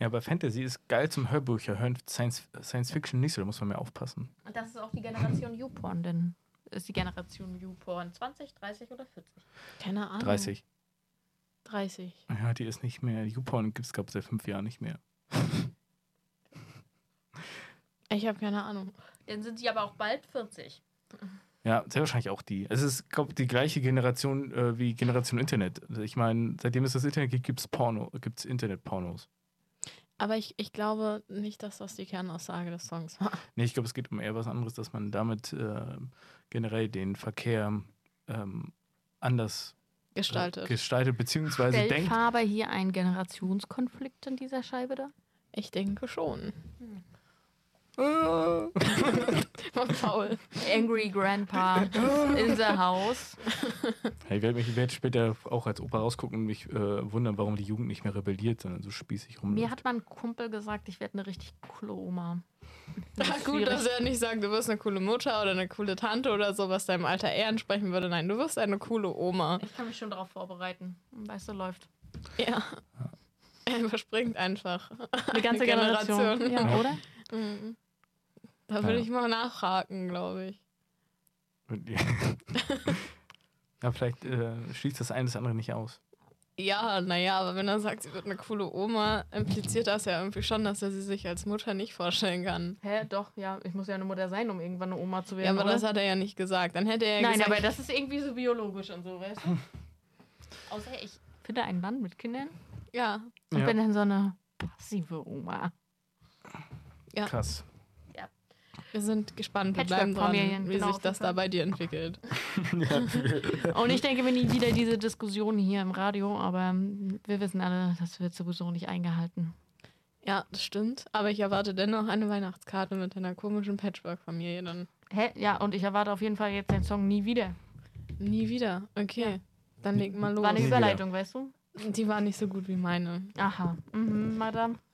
Ja, aber Fantasy ist geil zum Hörbücher hören. Science Fiction nicht so, da muss man mehr aufpassen. Und das ist auch die Generation YouPorn, denn ist die Generation YouPorn 20, 30 oder 40? Keine Ahnung. 30. 30. Ja, die ist nicht mehr. YouPorn gibt es, glaube ich, seit 5 Jahren nicht mehr. Ich habe keine Ahnung. Dann sind sie aber auch bald 40. Ja, sehr wahrscheinlich auch die. Es ist, glaube ich, die gleiche Generation wie Generation Internet. Also ich meine, seitdem es das Internet gibt, gibt es Internet-Pornos. Aber ich glaube nicht, dass das die Kernaussage des Songs war. Nee, ich glaube, es geht um eher was anderes, dass man damit generell den Verkehr anders gestaltet, beziehungsweise Stellt denkt. Faber hier einen Generationskonflikt in dieser Scheibe da? Ich denke schon. Ah. Faul. Angry Grandpa in the house. Hey, ich werde später auch als Opa rausgucken und mich wundern, warum die Jugend nicht mehr rebelliert, sondern so spießig rumläuft. Mir hat mein Kumpel gesagt, ich werde eine richtig coole Oma. Gut, dass er nicht sagt, du wirst eine coole Mutter oder eine coole Tante oder so, was deinem Alter eher entsprechen würde. Nein, du wirst eine coole Oma. Ich kann mich schon darauf vorbereiten. Weißt du, läuft. Ja. Er überspringt einfach Die ganze Generation. Ja, oder? Mhm. Da würde ich mal nachhaken, glaube ich. Ja, vielleicht schließt das eine das andere nicht aus. Ja, naja, aber wenn er sagt, sie wird eine coole Oma, impliziert das ja irgendwie schon, dass er sie sich als Mutter nicht vorstellen kann. Hä, doch, ja. Ich muss ja eine Mutter sein, um irgendwann eine Oma zu werden. Ja, aber oder? das hat er ja nicht gesagt. Dann hätte er ja Nein, gesagt... aber das ist irgendwie so biologisch und so, weißt du? Außer ich finde einen Mann mit Kindern Ja. und bin dann so eine passive Oma. Ja. Krass. Wir sind gespannt, wir bleiben dran, wie genau, sich das da bei dir entwickelt. Und ich denke, wir nie wieder diese Diskussion hier im Radio, aber wir wissen alle, das wird sowieso nicht eingehalten. Ja, das stimmt. Aber ich erwarte dennoch eine Weihnachtskarte mit einer komischen Patchwork-Familie dann. Hä? Ja, und ich erwarte auf jeden Fall jetzt den Song nie wieder. Nie wieder? Okay. Dann leg mal los. War eine Überleitung, weißt du? Die war nicht so gut wie meine. Aha. Mhm, Madame.